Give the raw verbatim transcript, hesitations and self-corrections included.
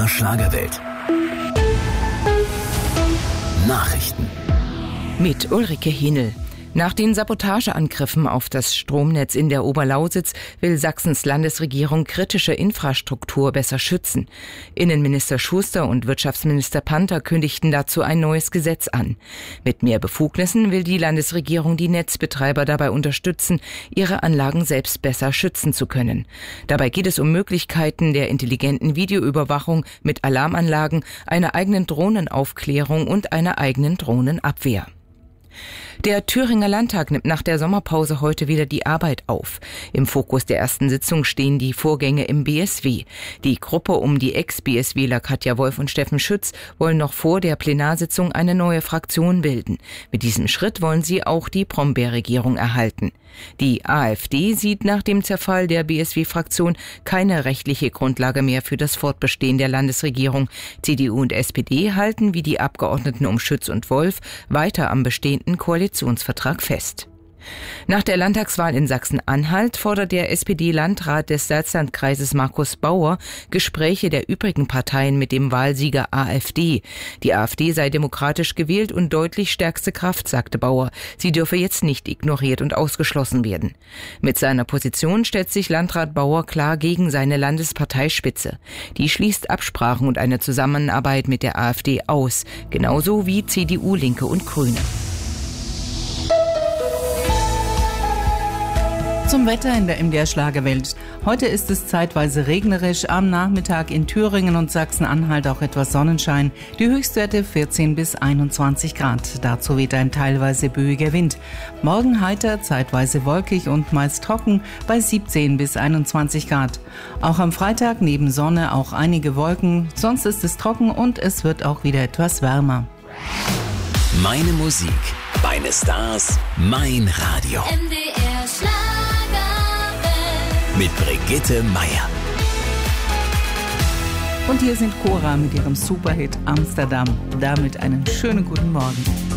der Schlagerwelt. Nachrichten mit Ulrike Hinel. Nach den Sabotageangriffen auf das Stromnetz in der Oberlausitz will Sachsens Landesregierung kritische Infrastruktur besser schützen. Innenminister Schuster und Wirtschaftsminister Panther kündigten dazu ein neues Gesetz an. Mit mehr Befugnissen will die Landesregierung die Netzbetreiber dabei unterstützen, ihre Anlagen selbst besser schützen zu können. Dabei geht es um Möglichkeiten der intelligenten Videoüberwachung mit Alarmanlagen, einer eigenen Drohnenaufklärung und einer eigenen Drohnenabwehr. Der Thüringer Landtag nimmt nach der Sommerpause heute wieder die Arbeit auf. Im Fokus der ersten Sitzung stehen die Vorgänge im B S W. Die Gruppe um die Ex-BSWler Katja Wolf und Steffen Schütz wollen noch vor der Plenarsitzung eine neue Fraktion bilden. Mit diesem Schritt wollen sie auch die Brombeer-Regierung erhalten. Die AfD sieht nach dem Zerfall der B S W-Fraktion keine rechtliche Grundlage mehr für das Fortbestehen der Landesregierung. C D U und S P D halten, wie die Abgeordneten um Schütz und Wolf, weiter am bestehenden Koalitionsvertrag fest. Nach der Landtagswahl in Sachsen-Anhalt fordert der S P D-Landrat des Salzlandkreises Markus Bauer Gespräche der übrigen Parteien mit dem Wahlsieger AfD. Die AfD sei demokratisch gewählt und deutlich stärkste Kraft, sagte Bauer. Sie dürfe jetzt nicht ignoriert und ausgeschlossen werden. Mit seiner Position stellt sich Landrat Bauer klar gegen seine Landesparteispitze. Die schließt Absprachen und eine Zusammenarbeit mit der AfD aus, genauso wie C D U, Linke und Grüne. Zum Wetter in der M D R Schlagerwelt. Heute ist es zeitweise regnerisch, am Nachmittag in Thüringen und Sachsen-Anhalt auch etwas Sonnenschein. Die Höchstwerte vierzehn bis einundzwanzig Grad. Dazu weht ein teilweise böiger Wind. Morgen heiter, zeitweise wolkig und meist trocken bei siebzehn bis einundzwanzig Grad. Auch am Freitag neben Sonne auch einige Wolken. Sonst ist es trocken und es wird auch wieder etwas wärmer. Meine Musik, meine Stars, mein Radio. M D R Schlagerwelt. Mit Brigitte Meier. Und hier sind Cora mit ihrem Superhit Amsterdam. Damit einen schönen guten Morgen.